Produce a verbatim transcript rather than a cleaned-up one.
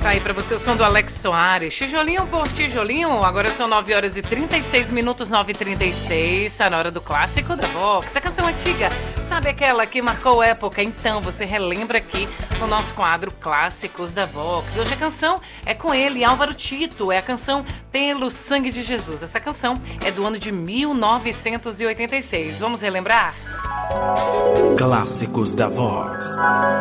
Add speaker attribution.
Speaker 1: Tá aí pra você o som do Alex Soares. Tijolinho por tijolinho. Agora são nove horas e trinta e seis minutos, nove e trinta e seis. Tá na hora do clássico da Vox. A canção antiga, sabe aquela que marcou época? Então você relembra aqui no nosso quadro Clássicos da Vox. Hoje a canção é com ele, Álvaro Tito. É a canção Pelo Sangue de Jesus. Essa canção é do ano de mil novecentos e oitenta e seis. Vamos relembrar?
Speaker 2: Clássicos da Vox.